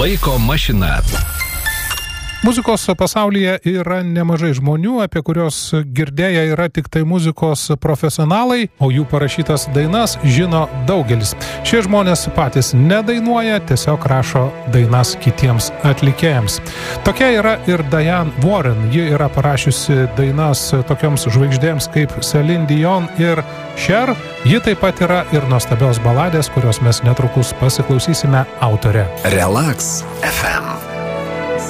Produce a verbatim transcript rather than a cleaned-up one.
Laiko mašina. Muzikos pasaulyje yra nemažai žmonių, apie kurios girdėję yra tik tai muzikos profesionalai, o jų parašytas dainas žino daugelis. Šie žmonės patys nedainuoja, tiesiog rašo dainas kitiems atlikėjams. Tokia yra ir Diane Warren. Ji yra parašiusi dainas tokioms žvaigždėms kaip Celine Dion ir Cher. Ji taip pat yra ir nuostabios baladės, kurios mes netrukus pasiklausysime autorė. Relax F M.